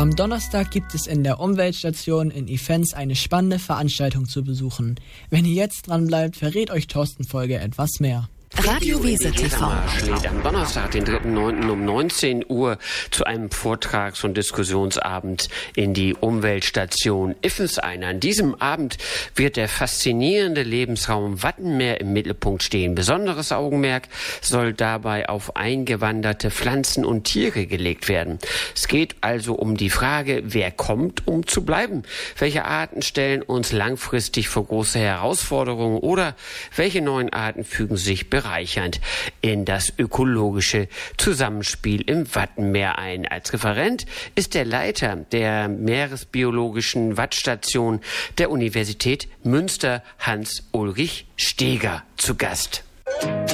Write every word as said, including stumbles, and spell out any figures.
Am Donnerstag gibt es in der Umweltstation in Ifens eine spannende Veranstaltung zu besuchen. Wenn ihr jetzt dran bleibt, verrät euch Thorsten Folge etwas mehr. Radio Weser T V lädt am Donnerstag, den dritten neunten um neunzehn Uhr zu einem Vortrags- und Diskussionsabend in die Umweltstation Ifens ein. An diesem Abend wird der faszinierende Lebensraum Wattenmeer im Mittelpunkt stehen. Besonderes Augenmerk soll dabei auf eingewanderte Pflanzen und Tiere gelegt werden. Es geht also um die Frage, wer kommt, um zu bleiben? Welche Arten stellen uns langfristig vor große Herausforderungen oder welche neuen Arten fügen sich bereitstellend in das ökologische Zusammenspiel im Wattenmeer ein. Als Referent ist der Leiter der meeresbiologischen Wattstation der Universität Münster, Hans-Ulrich Steger, zu Gast.